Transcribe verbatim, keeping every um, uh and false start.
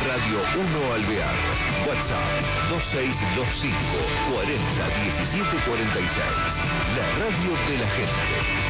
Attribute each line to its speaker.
Speaker 1: Radio uno Alvear. WhatsApp dos seis dos cinco, cuarenta, diecisiete cuarenta y seis. La radio de la gente.